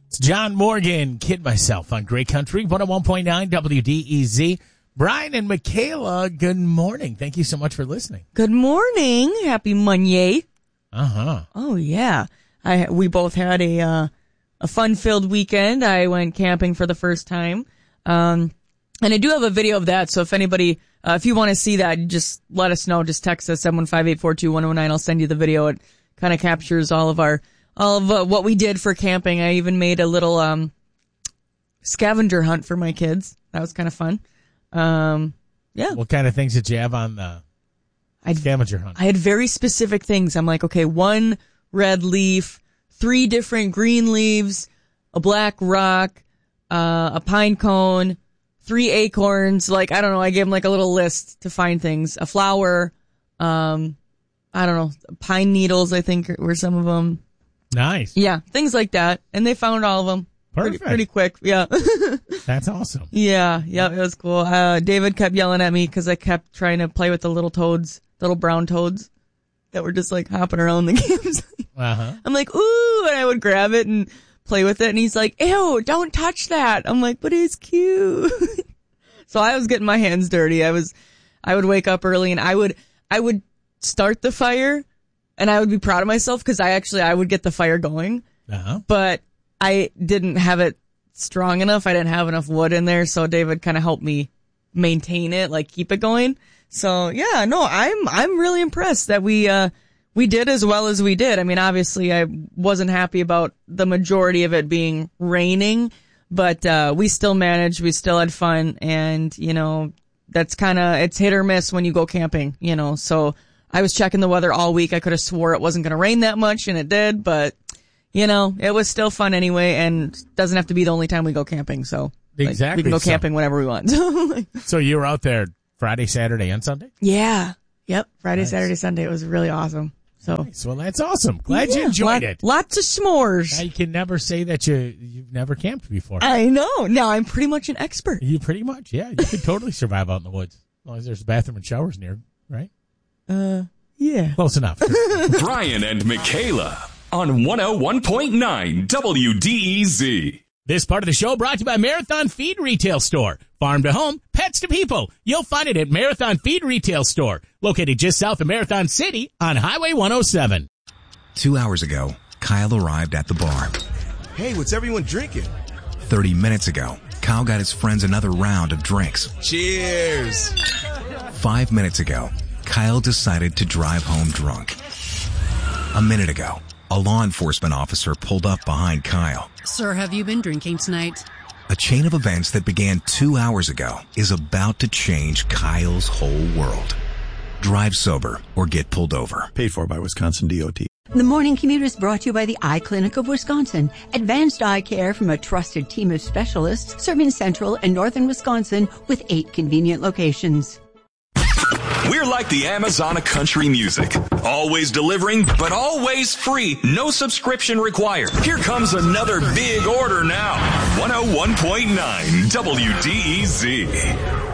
It's John Morgan, Kid Myself on Great Country, 101.9 WDEZ. Brian and Michaela, good morning. Thank you so much for listening. Good morning. Happy Monday. Uh-huh. Oh, yeah. We both had a fun-filled weekend. I went camping for the first time. And I do have a video of that, so if anybody, if you want to see that, just let us know. Just text us 715-842-1009. I'll send you the video. It kind of captures all of what we did for camping. I even made a little scavenger hunt for my kids. That was kind of fun. Yeah. What kind of things did you have on the scavenger hunt? I had very specific things. I'm like, okay, 1 red leaf, 3 different green leaves, a black rock, a pine cone, 3 acorns. Like, I don't know. I gave them like a little list to find things. A flower, I don't know, pine needles, I think were some of them. Nice. Yeah, things like that. And they found all of them. Perfect. Pretty quick. Yeah. That's awesome. Yeah, it was cool. David kept yelling at me because I kept trying to play with the little toads, little brown toads that were just like hopping around the campsite. Uh-huh. I'm like, ooh, and I would grab it and play with it. And he's like, ew, don't touch that. I'm like, but it's cute. So I was getting my hands dirty. I would wake up early and I would start the fire and I would be proud of myself because I would get the fire going. Uh-huh. But I didn't have it strong enough. I didn't have enough wood in there. So David kind of helped me maintain it, like keep it going. So yeah, no, I'm really impressed that we did as well as we did. I mean, obviously I wasn't happy about the majority of it being raining, but, we still managed. We still had fun. And, that's it's hit or miss when you go camping, so I was checking the weather all week. I could have swore it wasn't going to rain that much and it did, but it was still fun anyway, and doesn't have to be the only time we go camping. So exactly, we can go camping whenever we want. So you were out there Friday, Saturday, and Sunday? Yeah. Yep. Friday, Nice. Saturday, Sunday. It was really awesome. So Nice. Well, that's awesome. Glad you enjoyed it. Lots of s'mores. Now you can never say that you've never camped before. I know. Now I'm pretty much an expert. You pretty much, yeah. You could totally survive out in the woods as long as there's a bathroom and showers near, right? Yeah. Close enough. Brian and Michaela on 101.9 WDEZ. This part of the show brought to you by Marathon Feed Retail Store. Farm to home, pets to people. You'll find it at Marathon Feed Retail Store, located just south of Marathon City on Highway 107. 2 hours ago, Kyle arrived at the bar. Hey, what's everyone drinking? 30 minutes ago, Kyle got his friends another round of drinks. Cheers! 5 minutes ago, Kyle decided to drive home drunk. A minute ago, a law enforcement officer pulled up behind Kyle. Sir, have you been drinking tonight? A chain of events that began 2 hours ago is about to change Kyle's whole world. Drive sober or get pulled over. Paid for by Wisconsin DOT. The Morning Commute is brought to you by the Eye Clinic of Wisconsin. Advanced eye care from a trusted team of specialists serving central and northern Wisconsin with 8 convenient locations. We're like the Amazon of country music. Always delivering, but always free. No subscription required. Here comes another big order now. 101.9 WDEZ.